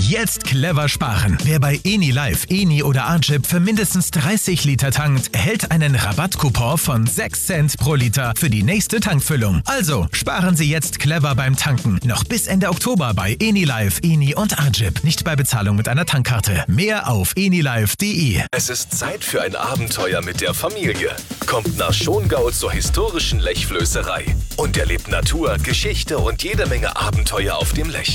Jetzt clever sparen. Wer bei Enilive, Eni oder Agip für mindestens 30 Liter tankt, erhält einen Rabattcoupon von 6 Cent pro Liter für die nächste Tankfüllung. Also sparen Sie jetzt clever beim Tanken. Noch bis Ende Oktober bei Enilive, Eni und Agip. Nicht bei Bezahlung mit einer Tankkarte. Mehr auf enilive.de. Es ist Zeit für ein Abenteuer mit der Familie. Kommt nach Schongau zur historischen Lechflößerei und erlebt Natur, Geschichte und jede Menge Abenteuer auf dem Lech.